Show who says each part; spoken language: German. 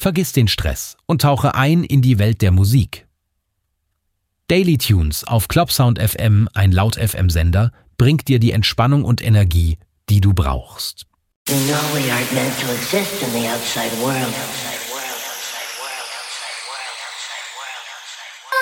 Speaker 1: Vergiss den Stress und tauche ein in die Welt der Musik. Daily Tunes auf Clubsound FM, ein Laut-FM-Sender, bringt dir die Entspannung und Energie, die du brauchst.
Speaker 2: You know we aren't meant to exist in the outside world.